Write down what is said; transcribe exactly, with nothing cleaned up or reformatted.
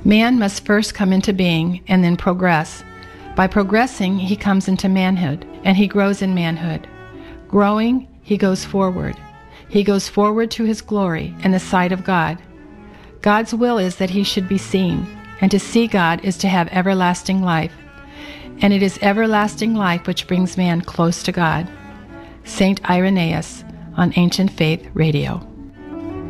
Man must first come into being and then progress. By progressing, he comes into manhood, and he grows in manhood. Growing, he goes forward. He goes forward to his glory and the sight of God. God's will is that he should be seen, and to see God is to have everlasting life. And it is everlasting life which brings man close to God. Saint Irenaeus on Ancient Faith Radio.